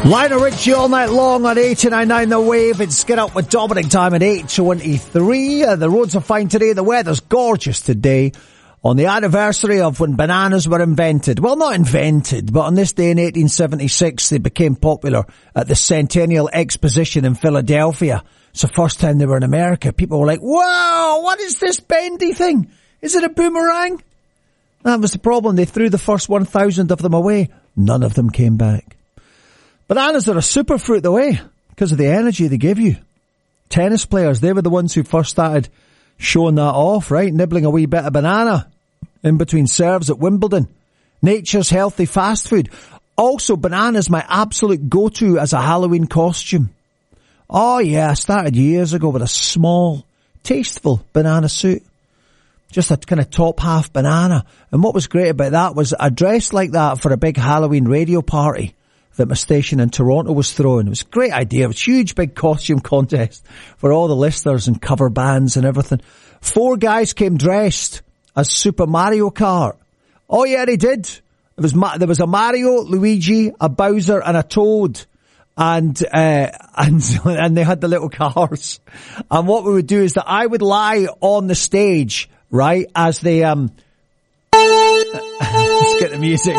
Lionel Richie all night long on 89.9 The Wave. It's Get Up with Dominic time at 8:23. The roads are fine today. The weather's gorgeous today. On the anniversary of when bananas were invented. Well, not invented, but on this day in 1876, they became popular at the Centennial Exposition in Philadelphia. It's the first time they were in America. People were like, wow, what is this bendy thing? Is it a boomerang? That was the problem. They threw the first 1,000 of them away. None of them came back. Bananas are a superfruit though, because of the energy they give you. Tennis players, they were the ones who first started showing that off, right? Nibbling a wee bit of banana in between serves at Wimbledon. Nature's healthy fast food. Also, banana's my absolute go-to as a Halloween costume. Oh yeah, I started years ago with a small, tasteful banana suit. Just a kind of top half banana. And what was great about that was I dressed like that for a big Halloween radio party that my station in Toronto was throwing. It was a great idea. It was a huge big costume contest for all the listeners and cover bands and everything. 4 guys came dressed as Super Mario Kart. Oh yeah, they did. There was a Mario, Luigi, a Bowser and a Toad. And they had the little cars. And what we would do is that I would lie on the stage, right, as they, let's get the music.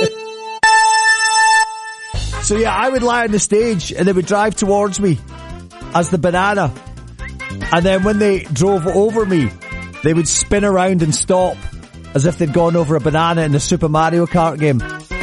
So yeah, I would lie on the stage and they would drive towards me as the banana. And then when they drove over me, they would spin around and stop as if they'd gone over a banana in the Super Mario Kart game.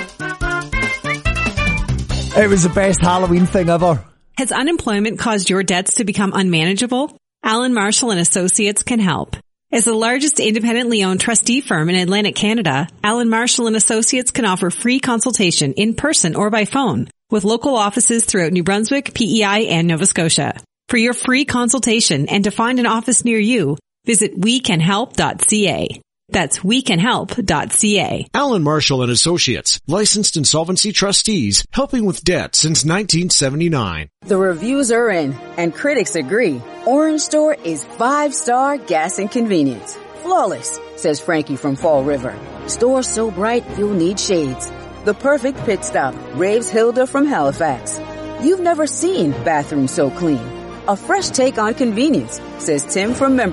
It was the best Halloween thing ever. Has unemployment caused your debts to become unmanageable? Allen Marshall and Associates can help. As the largest independently owned trustee firm in Atlantic Canada, Allen Marshall and Associates can offer free consultation in person or by phone with local offices throughout New Brunswick, PEI, and Nova Scotia. For your free consultation and to find an office near you, visit wecanhelp.ca. That's wecanhelp.ca. Allen Marshall and Associates, licensed insolvency trustees, helping with debt since 1979. The reviews are in, and critics agree. Orange Store is 5-star gas and convenience. Flawless, says Frankie from Fall River. Store so bright you'll need shades. The perfect pit stop, raves Hilda from Halifax. You've never seen bathrooms so clean. A fresh take on convenience, says Tim from Member.